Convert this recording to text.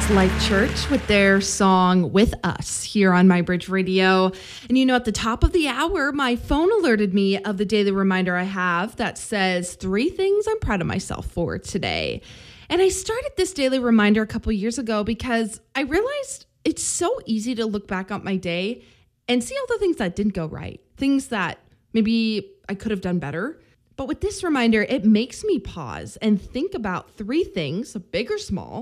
was Life Church with their song With Us here on My Bridge Radio. And at the top of the hour, my phone alerted me of the daily reminder I have that says 3 things I'm proud of myself for today. And I started this daily reminder a couple years ago because I realized it's so easy to look back on my day and see all the things that didn't go right, things that maybe I could have done better. But with this reminder, it makes me pause and think about 3 things, big or small,